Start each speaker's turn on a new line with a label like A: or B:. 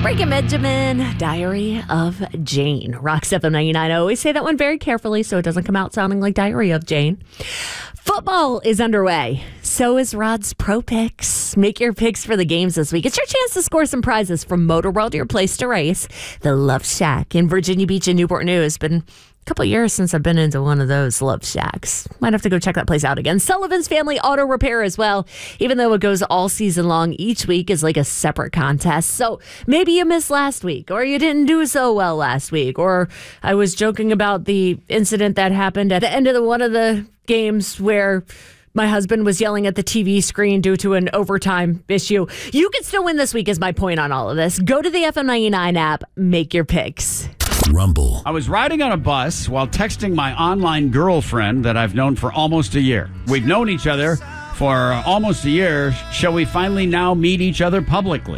A: Breaking Benjamin, Diary of Jane. Rock 799. I always say that one very carefully so it doesn't come out sounding like Diary of Jane. Football is underway. So is Rod's Pro Picks. Make your picks for the games this week. It's your chance to score some prizes from Motor World, your place to race. The Love Shack in Virginia Beach and Newport News. Been a couple years since I've been into one of those Love Shacks. Might have to go check that place out again. Sullivan's Family Auto Repair as well. Even though it goes all season long, each week is like a separate contest. So maybe you missed last week, or you didn't do so well last week, or I was joking about the incident that happened at the end of one of the games where my husband was yelling at the TV screen due to an overtime issue. You can still win this week is my point on all of this. Go to the FM99 app, make your picks.
B: Rumble.
C: I was riding on a bus while texting my online girlfriend that I've known for almost a year. We've known each other for almost a year. Shall we finally now meet each other publicly?